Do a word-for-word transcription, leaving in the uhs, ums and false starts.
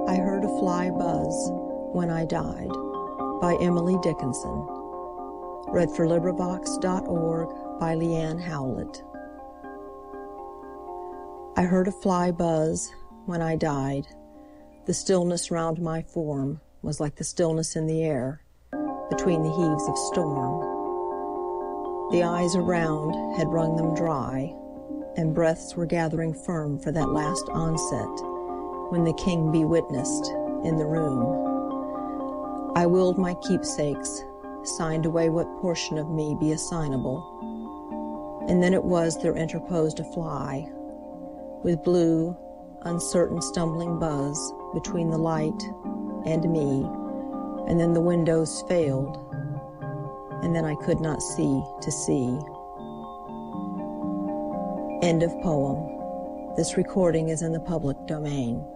I Heard a Fly Buzz When I Died by Emily Dickinson. Read for LibriVox dot org by Leanne Howlett. I heard a fly buzz when I died. The stillness round my form was like the stillness in the air between the heaves of storm. The eyes around had wrung them dry, and breaths were gathering firm for that last onset when the king be witnessed in the room. I willed my keepsakes, signed away what portion of me be assignable, and then it was there interposed a fly, with blue, uncertain stumbling buzz between the light and me, and then the windows failed, and then I could not see to see. End of poem. This recording is in the public domain.